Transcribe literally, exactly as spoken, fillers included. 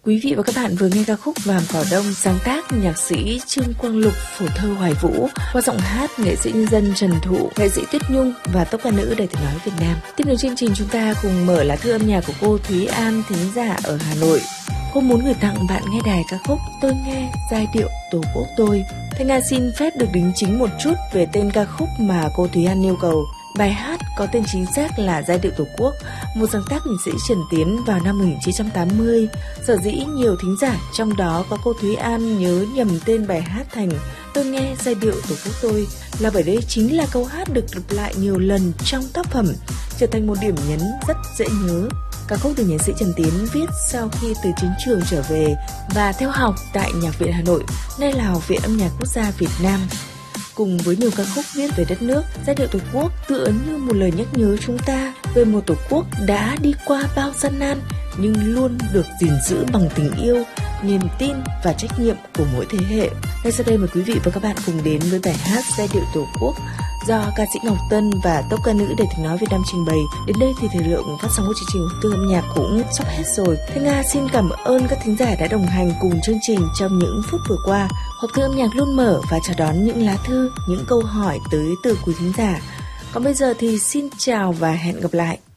Quý vị và các bạn vừa nghe ca khúc Vàm Cỏ Đông sáng tác nhạc sĩ Trương Quang Lục, phổ thơ Hoài Vũ, qua giọng hát nghệ sĩ nhân dân Trần Thụ, nghệ sĩ Tuyết Nhung và tốp ca nữ Đài Tiếng nói Việt Nam. Tiếp nối chương trình, chúng ta cùng mở lá thư âm nhạc của cô Thúy An, thính giả ở Hà Nội. Cô muốn gửi tặng bạn nghe đài ca khúc Tôi Nghe Giai Điệu Tổ Quốc Tôi. Thanh Nga xin phép được đính chính một chút về tên ca khúc mà cô Thúy An yêu cầu. Bài hát có tên chính xác là Giai Điệu Tổ Quốc, một sáng tác của nhạc sĩ Trần Tiến vào năm một nghìn chín trăm tám mươi. Sở dĩ nhiều thính giả, trong đó có cô Thúy An, nhớ nhầm tên bài hát thành Tôi Nghe Giai Điệu Tổ Quốc Tôi là bởi đây chính là câu hát được lặp lại nhiều lần trong tác phẩm, trở thành một điểm nhấn rất dễ nhớ. Ca khúc được nhạc sĩ Trần Tiến viết sau khi từ chiến trường trở về và theo học tại Nhạc viện Hà Nội, nay là Học viện Âm nhạc Quốc gia Việt Nam. Cùng với nhiều ca khúc viết về đất nước, Giai Điệu Tổ Quốc tựa như một lời nhắc nhớ chúng ta về một Tổ quốc đã đi qua bao gian nan nhưng luôn được gìn giữ bằng tình yêu, niềm tin và trách nhiệm của mỗi thế hệ. Ngay sau đây mời quý vị và các bạn cùng đến với bài hát Giai Điệu Tổ Quốc do ca sĩ Ngọc Tân và tốp ca nữ Đài Tiếng nói Việt Nam trình bày. Đến đây thì thời lượng phát sóng của chương trình Hộp thư âm nhạc cũng sắp hết rồi. Thanh Nga xin cảm ơn các thính giả đã đồng hành cùng chương trình trong những phút vừa qua. Hộp thư âm nhạc luôn mở và chào đón những lá thư, những câu hỏi tới từ quý thính giả. Còn bây giờ thì xin chào và hẹn gặp lại.